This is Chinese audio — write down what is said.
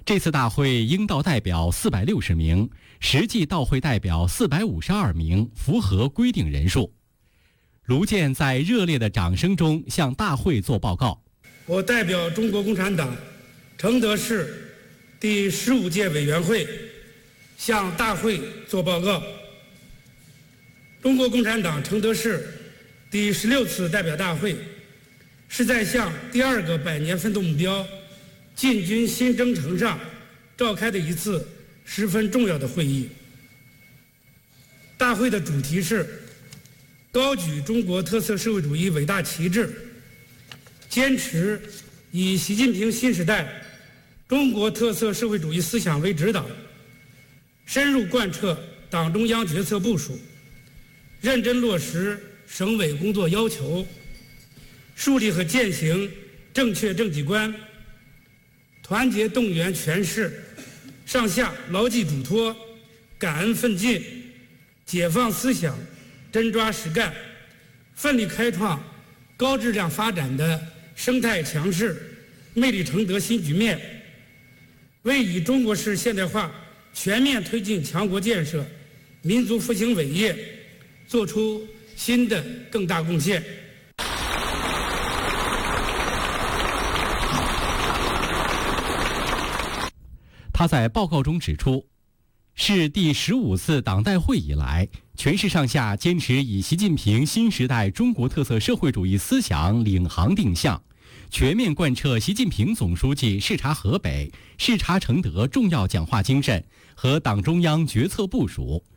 这次大会应到代表460名，实际到会代表452名，符合规定人数。卢健在热烈的掌声中向大会作报告。 我代表中国共产党承德市第15届委员会向大会作报告。中国共产党承德市第16次代表大会是在向第2个100年奋斗目标进军新征程上召开的一次十分重要的会议。大会的主题是高举中国特色社会主义伟大旗帜，坚持以习近平新时代中国特色社会主义思想为指导，深入贯彻党中央决策部署，认真落实省委工作要求，树立和践行正确政绩观，团结动员全市上下牢记嘱托，感恩奋进，解放思想，真抓实干，奋力开创高质量发展的生态强势、魅力承德新局面，为以中国式现代化全面推进强国建设、民族复兴伟业做出新的更大贡献。 他在报告中指出，是第15次党代会以来，全市上下坚持以习近平新时代中国特色社会主义思想领航定向，全面贯彻习近平总书记视察河北、视察承德重要讲话精神和党中央决策部署，